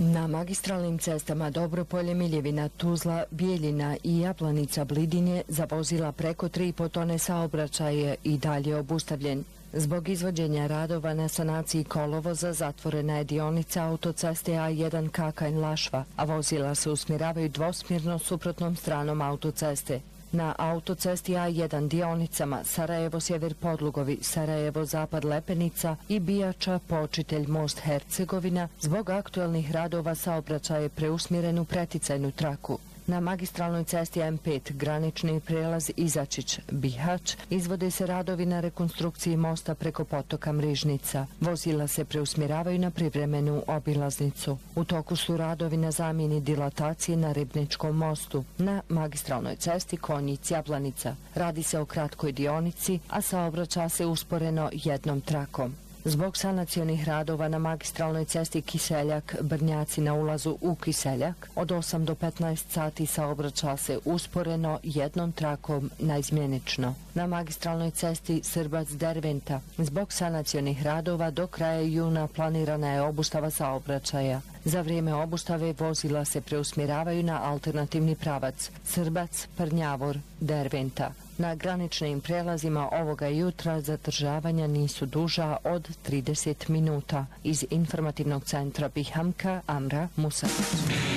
Na magistralnim cestama Dobropolje, Miljevina, Tuzla, Bijeljina i Japlanica, Blidinje za vozila preko 3,5 tone saobraćaj je i dalje obustavljen. Zbog izvođenja radova na sanaciji kolovoza zatvorena je dionica autoceste A1 Kakanj-Lašva, a vozila se usmjeravaju dvosmjerno suprotnom stranom autoceste. Na autocesti A1 dionicama Sarajevo-Sjever Podlugovi, Sarajevo-Zapad Lepenica i Bijača Počitelj Most Hercegovina zbog aktualnih radova saobraćaj je preusmjeren u preticajnu traku. Na magistralnoj cesti M5 granični prijelaz Izačić, Bihać, izvode se radovi na rekonstrukciji mosta preko potoka Mrižnica. Vozila se preusmjeravaju na privremenu obilaznicu. U toku su radovi na zamjeni dilatacije na Ribničkom mostu. Na magistralnoj cesti Konjic-Jablanica radi se o kratkoj dionici, a saobraća se usporeno jednom trakom. Zbog sanacionih radova na magistralnoj cesti Kiseljak-Brnjaci na ulazu u Kiseljak od 8 do 15 sati saobraća se usporeno jednom trakom naizmjenično. Na magistralnoj cesti Srbac-Derventa zbog sanacionih radova do kraja juna planirana je obustava saobraćaja. Za vrijeme obustave vozila se preusmjeravaju na alternativni pravac Srbac-Prnjavor-Derventa. Na graničnim prelazima ovoga jutra zadržavanja nisu duža od 30 minuta. Iz informativnog centra Bihamka, Amra Musavić.